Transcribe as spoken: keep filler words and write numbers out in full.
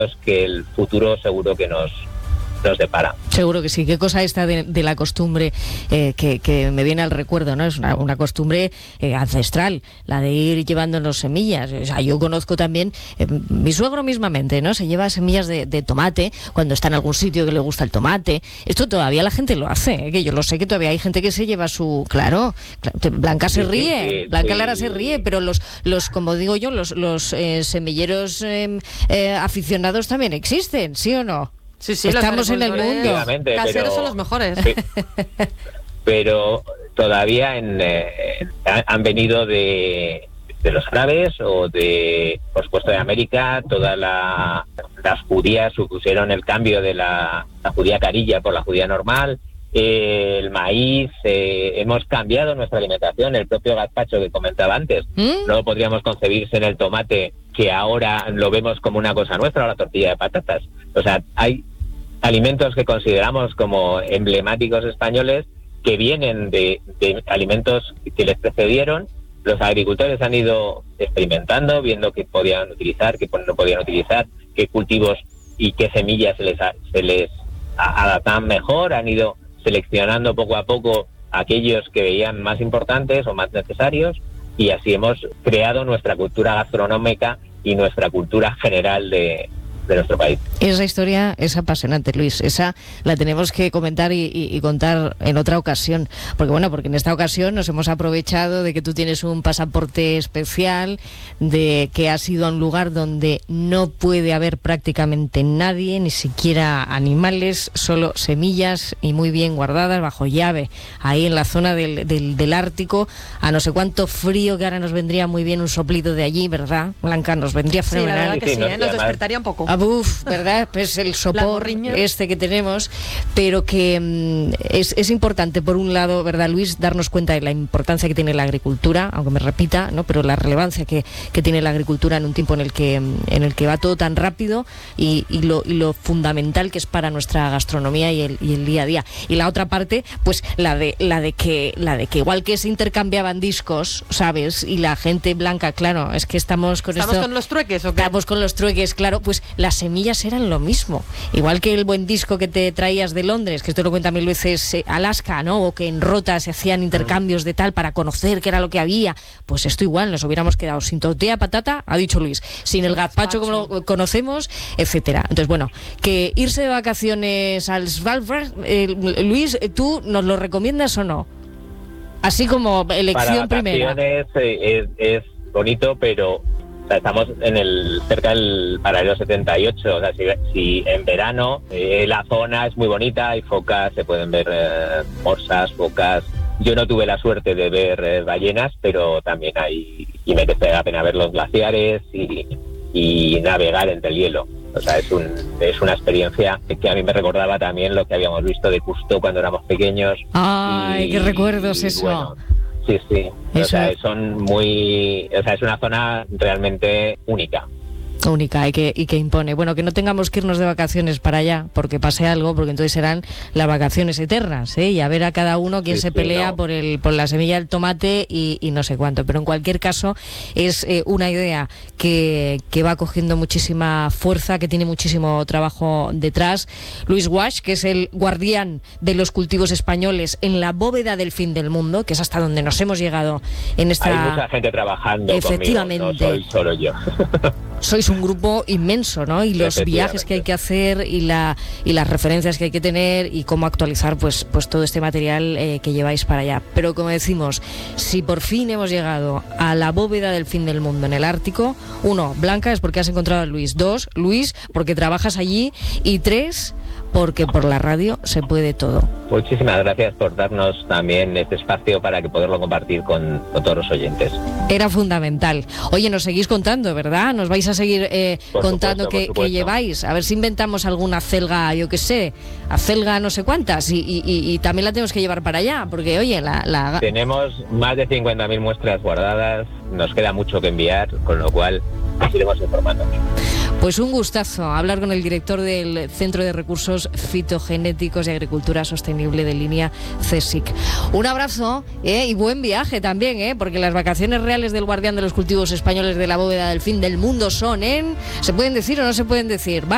que el futuro seguro que nos nos depara. Seguro que sí. Qué cosa esta de, de la costumbre eh, que, que me viene al recuerdo, ¿no? Es una, una costumbre eh, ancestral, la de ir llevándonos semillas. O sea, yo conozco también, eh, mi suegro mismamente, ¿no? Se lleva semillas de, de tomate cuando está en algún sitio que le gusta el tomate. Esto todavía la gente lo hace, ¿eh? Que yo lo sé que todavía hay gente que se lleva su... Claro, Blanca se ríe, sí, sí, Blanca sí. Lara se ríe, pero los, los como digo yo, los, los eh, semilleros eh, eh, aficionados también existen, ¿sí o no? Sí, sí, estamos en el mundo. Caseros pero, son los mejores. Sí, pero todavía en, eh, han venido de, de los árabes o de, por supuesto, de América. Todas la, las judías supusieron el cambio de la, la judía carilla por la judía normal. Eh, el maíz, eh, hemos cambiado nuestra alimentación. El propio gazpacho que comentaba antes, ¿Mm? no podríamos concebirse en el tomate, que ahora lo vemos como una cosa nuestra, o la tortilla de patatas. O sea, hay alimentos que consideramos como emblemáticos españoles que vienen de, de alimentos que les precedieron. Los agricultores han ido experimentando, viendo qué podían utilizar, qué no podían utilizar, qué cultivos y qué semillas se les, se les adaptan mejor. Han ido seleccionando poco a poco aquellos que veían más importantes o más necesarios, y así hemos creado nuestra cultura gastronómica y nuestra cultura general de de nuestro país. Esa historia es apasionante, Luis. Esa la tenemos que comentar y, y, y contar en otra ocasión. Porque bueno, porque en esta ocasión nos hemos aprovechado de que tú tienes un pasaporte especial, de que has ido a un lugar donde no puede haber prácticamente nadie, ni siquiera animales, solo semillas y muy bien guardadas bajo llave, ahí en la zona del, del, del Ártico, a no sé cuánto frío, que ahora nos vendría muy bien un soplito de allí, ¿verdad, Blanca? Nos vendría fenomenal. Sí, la verdad que sí, sí, ¿eh? Nos despertaría un poco. Ah, uf, ¿verdad? Pues el sopor este que tenemos, pero que mmm, es, es importante, por un lado, ¿verdad, Luis?, darnos cuenta de la importancia que tiene la agricultura, aunque me repita, ¿no?, pero la relevancia que, que tiene la agricultura en un tiempo en el que en el que va todo tan rápido, y, y, lo, y lo fundamental que es para nuestra gastronomía y el, y el día a día. Y la otra parte, pues la de la de que la de que igual que se intercambiaban discos, ¿sabes?, y la gente, Blanca, claro, es que estamos con ¿Estamos esto, con los trueques o qué? Estamos con los trueques, claro, pues las semillas eran lo mismo. Igual que el buen disco que te traías de Londres, que esto lo cuenta mil veces eh, Alaska, ¿no?, o que en Rota se hacían intercambios de tal para conocer qué era lo que había. Pues esto igual, nos hubiéramos quedado sin tortilla patata, ha dicho Luis, sin el gazpacho como lo conocemos, etcétera. Entonces, bueno, que irse de vacaciones al Svalbard, eh, Luis, ¿tú nos lo recomiendas o no? Así como elección para primera. Eh, es, es bonito, pero estamos en el cerca del paralelo setenta y ocho, o sea, si, si en verano eh, la zona es muy bonita, hay focas, se pueden ver eh, morsas, focas. Yo no tuve la suerte de ver eh, ballenas, pero también hay, y merece la pena ver los glaciares y, y navegar entre el hielo. O sea, es un es una experiencia que a mí me recordaba también lo que habíamos visto de Cousteau cuando éramos pequeños. ¡Ay, y, qué recuerdos y, eso! Bueno, sí, sí. Eso. O sea, son muy... O sea, es una zona realmente única. Única y que, y que impone. Bueno, que no tengamos que irnos de vacaciones para allá porque pase algo, porque entonces serán las vacaciones eternas, ¿eh? Y a ver a cada uno quién sí, se sí, pelea no. por el por la semilla del tomate y, y no sé cuánto. Pero en cualquier caso es eh, una idea que, que va cogiendo muchísima fuerza, que tiene muchísimo trabajo detrás. Luis Wash, que es el guardián de los cultivos españoles en la bóveda del fin del mundo, que es hasta donde nos hemos llegado en esta... Hay mucha gente trabajando Efectivamente. Conmigo, no soy solo yo. Sois un grupo inmenso, ¿no? Y los viajes que hay que hacer y la y las referencias que hay que tener y cómo actualizar pues pues todo este material eh, que lleváis para allá. Pero como decimos, si por fin hemos llegado a la bóveda del fin del mundo en el Ártico, uno, Blanca, es porque has encontrado a Luis. Dos, Luis, porque trabajas allí. Y tres, porque por la radio se puede todo. Muchísimas gracias por darnos también este espacio para que poderlo compartir con, con todos los oyentes. Era fundamental. Oye, nos seguís contando, ¿verdad? Nos vais a seguir eh, contando qué lleváis. A ver si inventamos alguna acelga, yo qué sé, acelga no sé cuántas, y, y, y, y también la tenemos que llevar para allá, porque oye, la... la... Tenemos más de cincuenta mil muestras guardadas, nos queda mucho que enviar, con lo cual nos iremos informando. Pues un gustazo hablar con el director del Centro de Recursos Fitogenéticos y Agricultura Sostenible de Línea CSIC. Un abrazo ¿eh? y buen viaje también, ¿eh? porque las vacaciones reales del guardián de los cultivos españoles de la bóveda del fin del mundo son en... ¿Se pueden decir o no se pueden decir?